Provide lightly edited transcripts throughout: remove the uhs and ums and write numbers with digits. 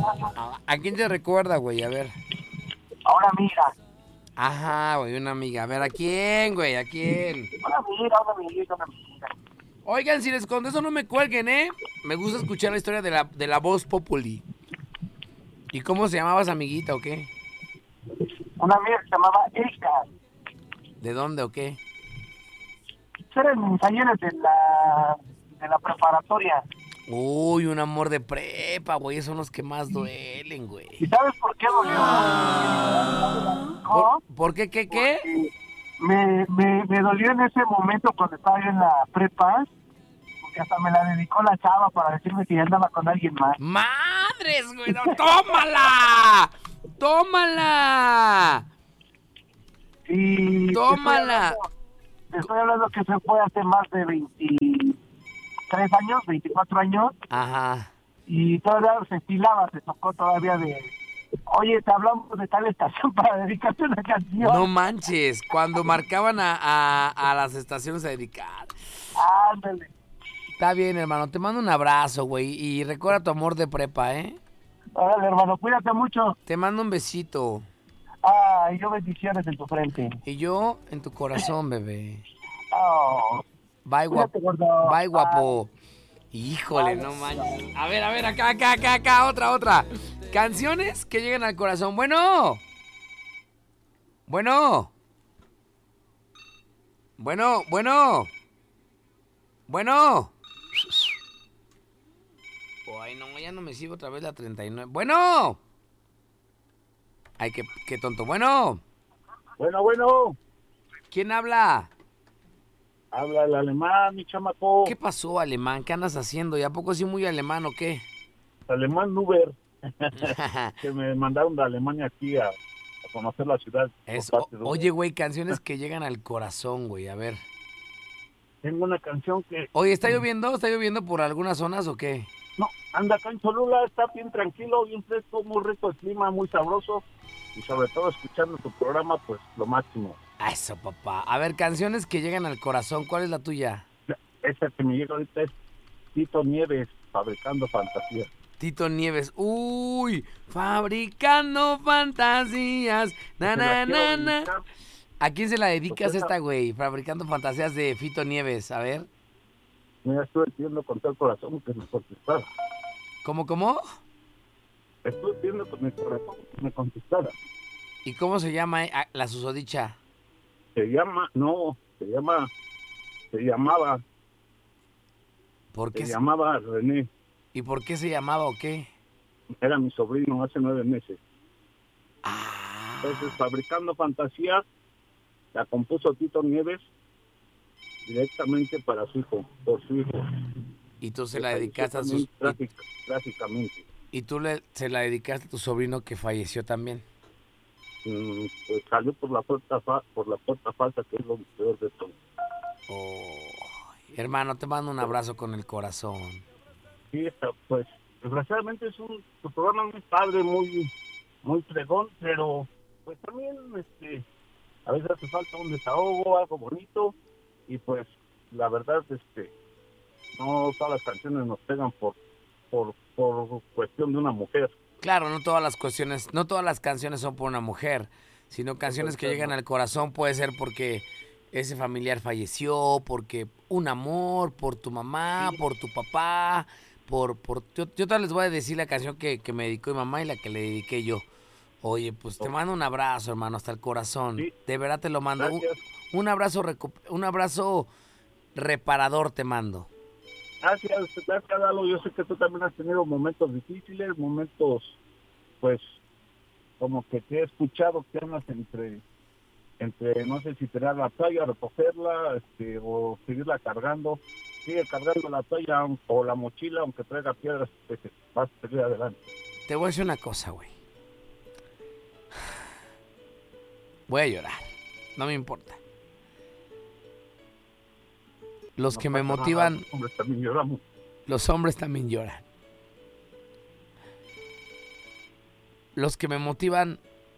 ¿A quién te recuerda, güey? A ver. A una amiga. Ajá, güey, una amiga. A ver, ¿a quién, güey? ¿A quién? Una amiga. Oigan, si les conté eso, no me cuelguen, ¿eh? Me gusta escuchar la historia de la voz populi. ¿Y cómo se llamaba esa amiguita o qué? Una amiga que se llamaba Erika. ¿De dónde o qué? Eran mis ayeres de la preparatoria. Uy, un amor de prepa, güey. Esos son los que más duelen, ¿Y güey. sabes por qué dolió? ¿Por qué, qué? Me dolió en ese momento cuando estaba yo en la prepa, porque hasta me la dedicó la chava para decirme que ya andaba con alguien más. ¡Madres, güey! ¡No, ¡tómala! ¡Tómala! Y ¡Tómala! te estoy hablando que se fue hace más de 23 años, 24 años, Ajá. y todavía se estilaba, se tocó todavía de, oye, te hablamos de tal estación para dedicarte una canción. No manches, cuando marcaban a las estaciones a dedicar. Ándale. Está bien, hermano, te mando un abrazo, güey. Y recuerda tu amor de prepa, ¿eh? Órale, hermano, cuídate mucho. Te mando un besito. Ay, yo bendiciones en tu frente. Y yo en tu corazón, bebé. Oh, Bye, cuídate, guapo. gordo. Bye, guapo. Híjole, no manches. A ver, acá, otra. Canciones que llegan al corazón. Bueno. Bueno. Ay, no, ya no me sigo otra vez la 39. Bueno. Ay, qué tonto. Bueno. Bueno. ¿Quién habla? Habla el alemán, mi chamaco. ¿Qué pasó, alemán? ¿Qué andas haciendo? ¿Y a poco sí muy alemán o qué? Alemán Uber. Que me mandaron de Alemania aquí a conocer la ciudad. Oye, güey, canciones que llegan al corazón, güey. A ver. Tengo una canción que... Oye, ¿está lloviendo? ¿Está lloviendo por algunas zonas o qué? No, anda acá en Cholula, está bien tranquilo, bien fresco, muy rico el clima, muy sabroso. Y sobre todo escuchando tu programa, pues lo máximo. Eso, papá. A ver, canciones que llegan al corazón. ¿Cuál es la tuya? Esta que me llega ahorita es Tito Nieves, Fabricando Fantasías. Tito Nieves. Uy, fabricando fantasías. Na. ¿A quién se la dedicas esta, güey? Fabricando fantasías de Fito Nieves. A ver. Mira, estuve pidiendo con todo el corazón que me contestara. ¿Cómo? Estuve pidiendo con el corazón que me contestara. ¿Y cómo se llama la susodicha? Se llamaba. ¿Por qué? Se llamaba René. ¿Y por qué se llamaba o qué? Era mi sobrino hace 9 meses. Ah. Entonces, Fabricando Fantasías, la compuso Tito Nieves directamente para su hijo, por su hijo. Y tú se la dedicaste a sus... Trágicamente. Y tú se la dedicaste a tu sobrino que falleció también. Pues salió por la puerta falsa, que es lo peor de todo. Oh, hermano, te mando un abrazo con el corazón. Sí, pues desgraciadamente es un programa muy padre, muy fregón, pero pues también a veces hace falta un desahogo, algo bonito, y pues la verdad no todas las canciones nos pegan por cuestión de una mujer. Claro, no todas las canciones son por una mujer, sino canciones que llegan al corazón. Puede ser porque ese familiar falleció, porque un amor, por tu mamá, por tu papá, yo tal les voy a decir la canción que me dedicó mi mamá y la que le dediqué yo. Oye, pues te mando un abrazo, hermano, hasta el corazón. Sí. De verdad te lo mando. Un abrazo reparador te mando. Gracias, Lalo. Yo sé que tú también has tenido momentos difíciles, momentos, pues, como que te he escuchado que andas entre no sé si tirar la toalla, recogerla, o seguirla cargando. Sigue cargando la toalla o la mochila, aunque traiga piedras, vas a seguir adelante. Te voy a decir una cosa, güey. Voy a llorar. No me importa. Los que me motivan... Los hombres también lloramos. Los hombres también lloran. Los que me motivan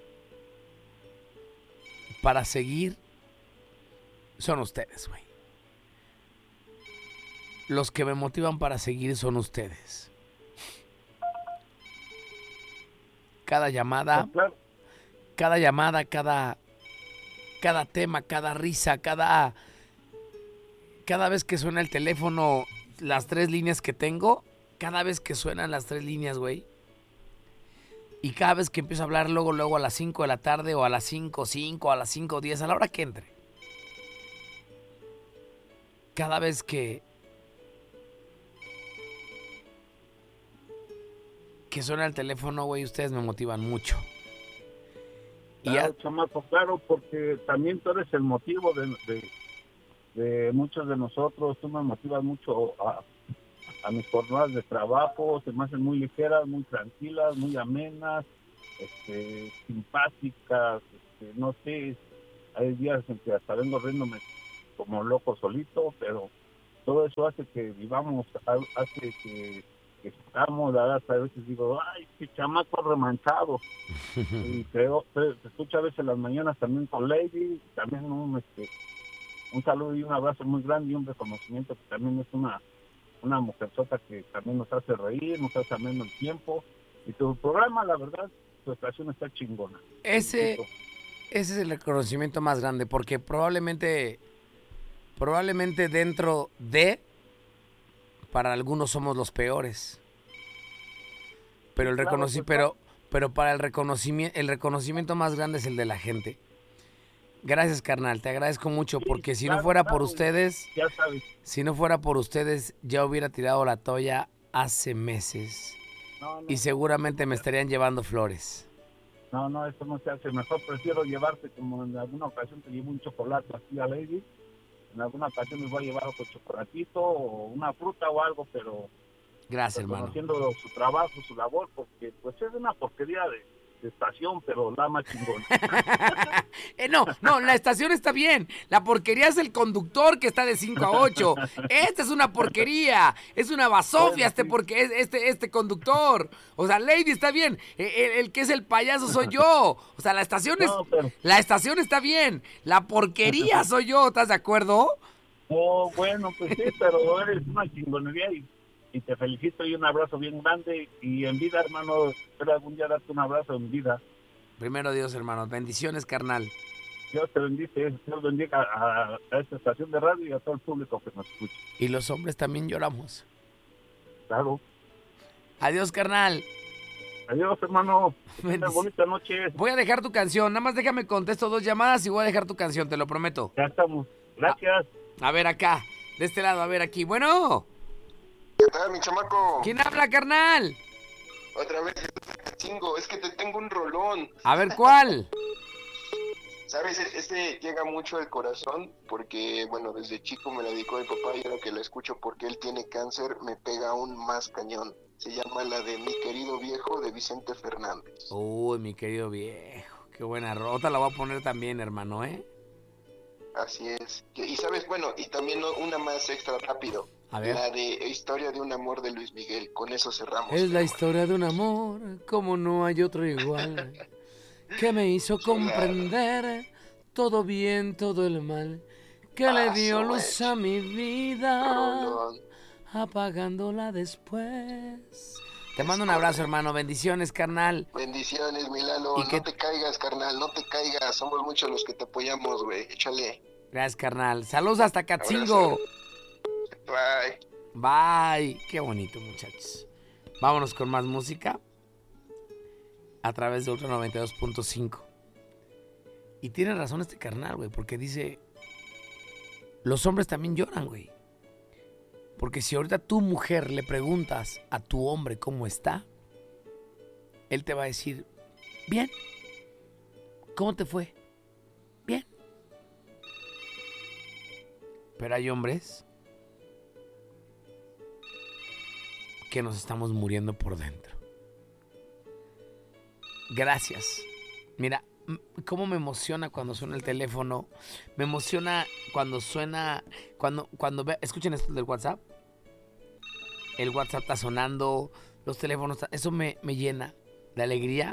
para seguir son ustedes, güey. Los que me motivan para seguir son ustedes. cada llamada, Pues claro, cada tema, cada risa, cada vez que suena el teléfono, las 3 líneas que tengo, cada vez que suenan las 3 líneas, güey. Y cada vez que empiezo a hablar luego a las 5 de la tarde o a las 5:05, a las 5:10, a la hora que entre. Cada vez que suena el teléfono, güey, ustedes me motivan mucho. Y claro, chamaco, claro, porque también tú eres el motivo de muchos de nosotros. Tú me motivas mucho a mis jornadas de trabajo, se me hacen muy ligeras, muy tranquilas, muy amenas, simpáticas, no sé, hay días en que hasta vengo riéndome como loco solito, pero todo eso hace que vivamos, hace que estamos, la verdad, a veces digo, ay, qué chamaco remanchado, y creo, te escucho a veces en las mañanas también con Lady, también un saludo y un abrazo muy grande y un reconocimiento que también es una mujerzota que también nos hace reír, nos hace ameno el tiempo. Y tu programa, la verdad, tu estación está chingona. ese es el reconocimiento más grande, porque probablemente dentro de, para algunos somos los peores. Pero Claro, pues, claro. pero para el reconocimiento más grande es el de la gente. Gracias, carnal, te agradezco mucho, Sí, porque si no claro, fuera por claro, ustedes, ya sabes. ya hubiera tirado la toalla hace meses. No, Y no, no, eso seguramente no me se hace. estarían llevando flores. No, eso no se hace. Mejor prefiero llevarte, como en alguna ocasión te llevo un chocolate aquí a Lady. En alguna ocasión les voy a llevar otro chocolatito o una fruta o algo, pero Gracias, hermano. reconociendo su trabajo, su labor, porque pues es una porquería de estación, pero la más chingona. No, la estación está bien. La porquería es el conductor que está de 5 a 8. Esta es una porquería. Es una basofia Bueno, sí. este conductor. O sea, Lady está bien. El que es el payaso soy yo. O sea, No, pero la estación está bien. La porquería soy yo. ¿Estás de acuerdo? oh, bueno, pues sí, pero eres una chingonería y te felicito y un abrazo bien grande. Y en vida, hermano, espero algún día darte un abrazo en vida. Primero Dios, hermano. Bendiciones, carnal. Dios te bendice, Dios bendiga a esta estación de radio y a todo el público que nos escucha. Y los hombres también lloramos. Claro. Adiós, carnal. Adiós, hermano. Una bonita noche. Voy a dejar tu canción. Nada más déjame contesto 2 llamadas y voy a dejar tu canción, te lo prometo. Ya estamos. Gracias. A ver acá. De este lado, a ver aquí. Bueno. ¿Qué tal, mi chamaco? ¿Quién habla, carnal? Otra vez, chingo, es que te tengo un rolón. A ver, ¿cuál? ¿Sabes? Este llega mucho al corazón porque, bueno, desde chico me la dedicó mi papá y ahora que la escucho porque él tiene cáncer, me pega aún más cañón. Se llama la de Mi Querido Viejo de Vicente Fernández. Uy, mi querido viejo. Qué buena rota. La voy a poner también, hermano, ¿eh? Así es. Y sabes, bueno, y también una más extra rápido. A ver. La de Historia de un amor de Luis Miguel. Con eso cerramos. Es la historia de un amor como no hay otro igual, que me hizo comprender todo bien, todo el mal, que le dio luz a mi vida, Rolón. apagándola después. Te mando un abrazo, hermano. Bendiciones, carnal. Bendiciones, Milano. No te caigas, carnal. No te caigas. Somos muchos los que te apoyamos, güey. Échale. Gracias, carnal. Saludos hasta Catzingo. Bye. Bye. Qué bonito, muchachos. Vámonos con más música a través de Ultra 92.5. Y tiene razón este carnal, güey, porque dice, los hombres también lloran, güey. Porque si ahorita tu mujer le preguntas a tu hombre cómo está, él te va a decir, bien. ¿Cómo te fue? Bien. Pero hay hombres que nos estamos muriendo por dentro. Gracias. Mira, cómo me emociona cuando suena el teléfono. Me emociona cuando suena, escuchen esto del WhatsApp. El WhatsApp está sonando, los teléfonos, eso me llena de alegría.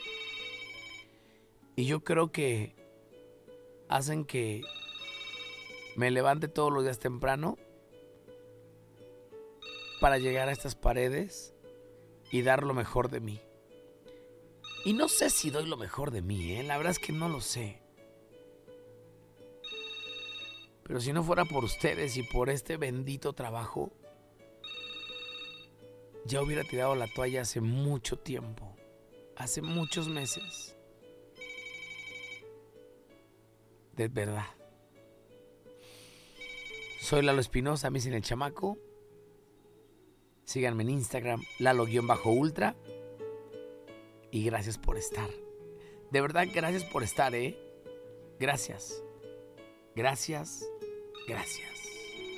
Y yo creo que hacen que me levante todos los días temprano para llegar a estas paredes y dar lo mejor de mí. Y no sé si doy lo mejor de mí, ¿eh? La verdad es que no lo sé. Pero si no fuera por ustedes y por este bendito trabajo, ya hubiera tirado la toalla hace mucho tiempo. Hace muchos meses. De verdad. Soy Lalo Espinosa, me dicen el chamaco. Síganme en Instagram, Lalo-Ultra. Y gracias por estar. De verdad, gracias por estar, ¿eh? Gracias. Gracias. Gracias.